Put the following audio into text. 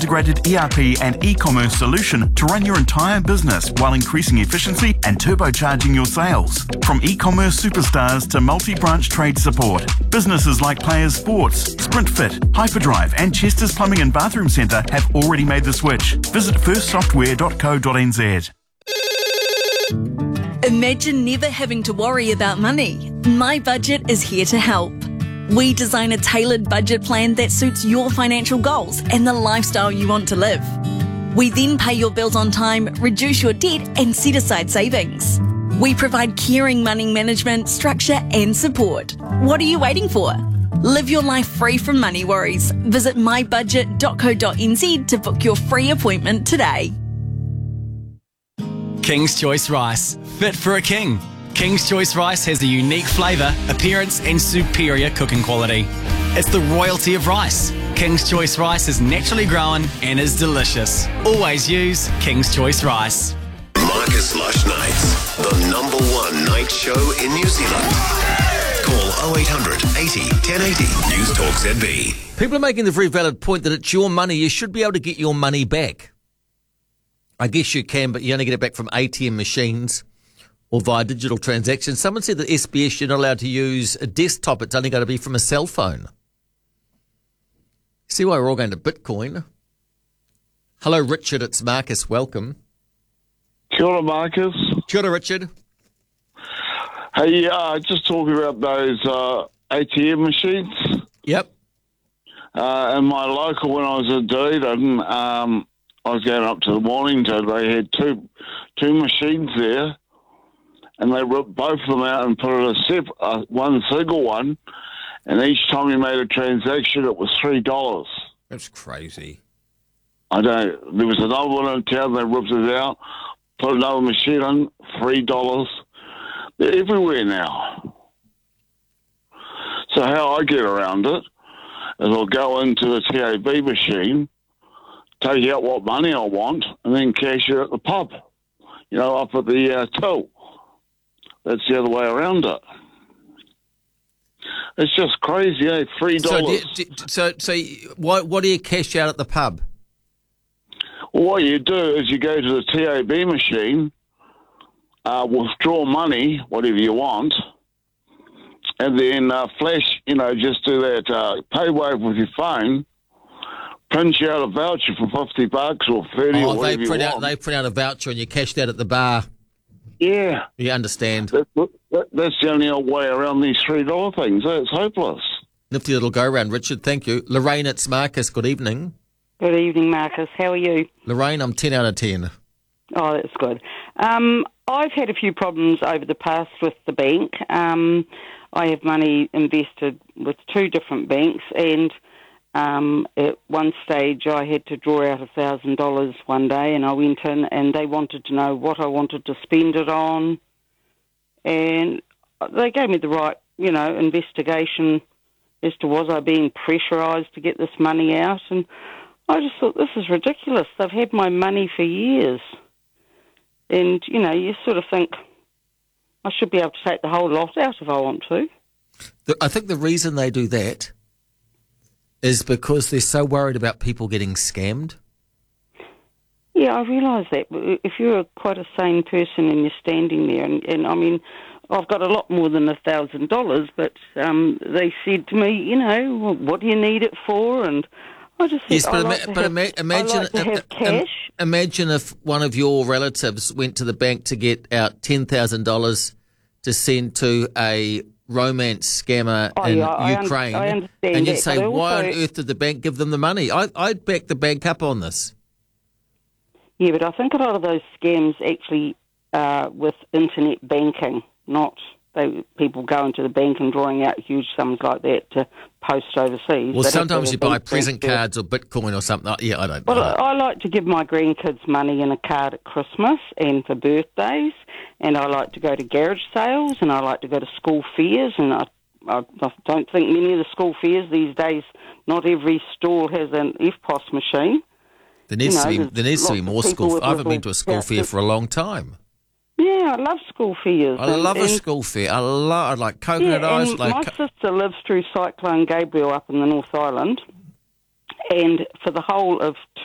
integrated ERP and e-commerce solution to run your entire business while increasing efficiency and turbocharging your sales. From e-commerce superstars to multi-branch trade support, businesses like Players Sports, SprintFit, Hyperdrive and Chester's Plumbing and Bathroom Centre have already made the switch. Visit firstsoftware.co.nz. Imagine never having to worry about money. My Budget is here to help. We design a tailored budget plan that suits your financial goals and the lifestyle you want to live. We then pay your bills on time, reduce your debt and set aside savings. We provide caring money management, structure and support. What are you waiting for? Live your life free from money worries. Visit mybudget.co.nz to book your free appointment today. King's Choice Rice. Fit for a king. King's Choice Rice has a unique flavour, appearance and superior cooking quality. It's the royalty of rice. King's Choice Rice is naturally grown and is delicious. Always use King's Choice Rice. Marcus Lush Nights, the #1 night show in New Zealand. Call 0800 80 1080 News Talk ZB. People are making the very valid point that it's your money. You should be able to get your money back. I guess you can, but you only get it back from ATM machines or via digital transactions. Someone said that SBS, you're not allowed to use a desktop. It's only going to be from a cell phone. See why we're all going to Bitcoin. Hello, Richard. It's Marcus. Welcome. Kia ora, Marcus. Kia ora, Richard. Hey, just talking about those ATM machines. Yep. In my local, when I was in Dunedin, I was going up to the Mornington. They had two machines there, and they ripped both of them out and put in one single one. And each time you made a transaction, it was $3. That's crazy. There was another one in town. They ripped it out, put another machine in, $3. They're everywhere now. So how I get around it is I'll go into the TAB machine, take out what money I want, and then cash it at the pub, up at the till. That's the other way around it. It's just crazy, eh? $3. So what do you cash out at the pub? Well, what you do is you go to the TAB machine, withdraw money, whatever you want, and then flash, just do that pay wave with your phone, print you out a voucher for $50 or $30 or whatever you want. They print out a voucher and you cash that at the bar. Yeah. You understand. That's the only old way around these $3 things. It's hopeless. Nifty little go-round, Richard. Thank you. Lorraine, it's Marcus. Good evening. Good evening, Marcus. How are you? Lorraine, I'm 10 out of 10. Oh, that's good. I've had a few problems over the past with the bank. I have money invested with two different banks, and at one stage I had to draw out $1,000 one day, and I went in and they wanted to know what I wanted to spend it on, and they gave me the right, investigation as to was I being pressurised to get this money out, and I just thought, this is ridiculous. They've had my money for years. And, you sort of think, I should be able to take the whole lot out if I want to. I think the reason they do that is because they're so worried about people getting scammed. Yeah, I realise that. But if you're quite a sane person and you're standing there, and I mean, I've got a lot more than $1,000, but they said to me, what do you need it for? And I just think imagine if one of your relatives went to the bank to get out $10,000 to send to a romance scammer in Ukraine, I understand and you'd that, say, why on earth did the bank give them the money? I'd back the bank up on this. Yeah, but I think a lot of those scams actually with internet banking, not people going to the bank and drawing out huge sums like that to post overseas. Well, sometimes you buy present cards or Bitcoin or something. Yeah, I don't know. Well, I like to give my grandkids money in a card at Christmas and for birthdays, and I like to go to garage sales, and I like to go to school fairs, and I don't think many of the school fairs these days, not every stall has an EFTPOS machine. There needs to be more school. I haven't been to a school fair for a long time. Yeah, I love school fairs. I love a school fair. I like coconut ice. My sister lives through Cyclone Gabriel up in the North Island, and for the whole of